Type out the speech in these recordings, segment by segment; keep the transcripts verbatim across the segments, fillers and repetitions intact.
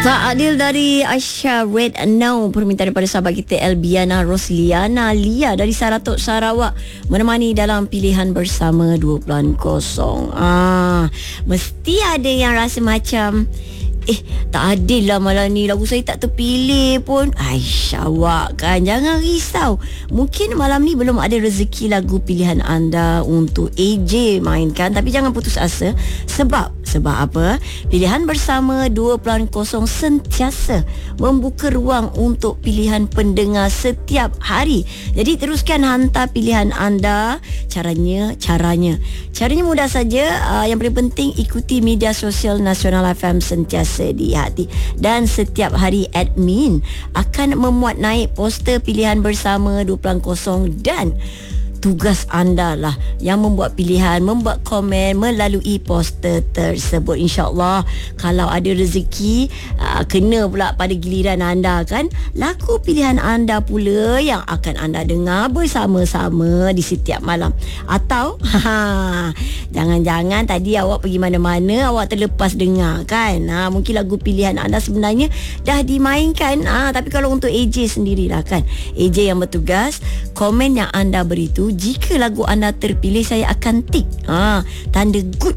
Tak adil dari Aisyah Red Now, permintaan daripada sahabat kita Elbiana Rosliana Lia dari Saratok Sarawak, menemani dalam pilihan bersama dua bulan kosong. Ah, mesti ada yang rasa macam Eh, tak adil lah malam ni, lagu saya tak terpilih pun. Aisyah, awak kan jangan risau. Mungkin malam ni belum ada rezeki lagu pilihan anda untuk A J mainkan, tapi jangan putus asa. Sebab Sebab apa? Pilihan bersama dua bulan kosong sentiasa membuka ruang untuk pilihan pendengar setiap hari. Jadi teruskan hantar pilihan anda. Caranya Caranya Caranya mudah saja. uh, Yang paling penting, ikuti media sosial Nasional F M sentiasa di hati. Dan setiap hari admin akan memuat naik poster pilihan bersama dua bulan kosong, dan tugas anda lah yang membuat pilihan, membuat komen melalui poster tersebut. InsyaAllah kalau ada rezeki, aa, kena pula pada giliran anda kan, lagu pilihan anda pula yang akan anda dengar bersama-sama di setiap malam. Atau ha, jangan-jangan tadi awak pergi mana-mana, awak terlepas dengar kan. Ha, mungkin lagu pilihan anda sebenarnya dah dimainkan. Ha, tapi kalau untuk A J sendirilah kan, A J yang bertugas, komen yang anda beri tu, jika lagu anda terpilih, saya akan tik ha, tanda good,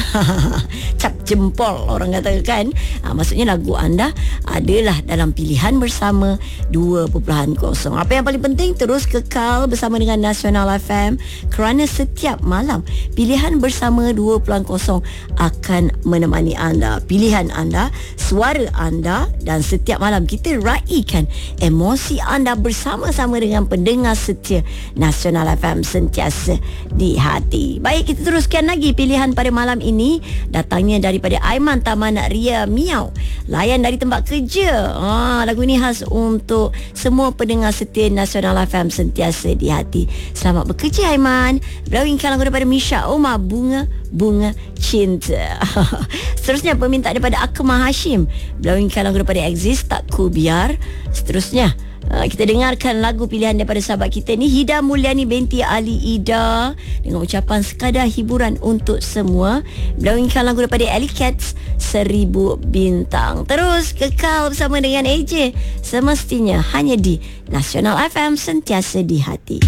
cap jempol orang kata kan. Ha, maksudnya lagu anda adalah dalam pilihan bersama dua bulan kosong. Apa yang paling penting, terus kekal bersama dengan Nasional F M, kerana setiap malam pilihan bersama dua bulan kosong akan menemani anda, pilihan anda, suara anda, dan setiap malam kita raikan emosi anda bersama-sama dengan pendengar setia Nasional F M sentiasa di hati. Baik, kita teruskan lagi pilihan pada malam ini. Datangnya daripada Aiman Taman Ria Miau, layan dari tempat kerja. Ah, lagu ini khas untuk semua pendengar setia Nasional F M sentiasa di hati. Selamat bekerja Aiman. Berlawingkan lagu daripada Misha Omar, Bunga Bunga Cinta. Seterusnya permintaan daripada Akmal Hashim, berlawingkan lagu daripada Exist, Tak Ku Biar. Seterusnya Uh, kita dengarkan lagu pilihan daripada sahabat kita ni, Hida Mulyani binti Ali Ida, dengan ucapan sekadar hiburan untuk semua. Berlawingkan lagu daripada Ellie Cats, Seribu Bintang. Terus kekal bersama dengan A J, semestinya hanya di Nasional F M sentiasa di hati.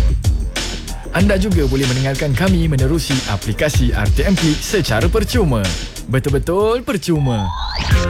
Anda juga boleh mendengarkan kami menerusi aplikasi R T M P secara percuma. Betul-betul percuma.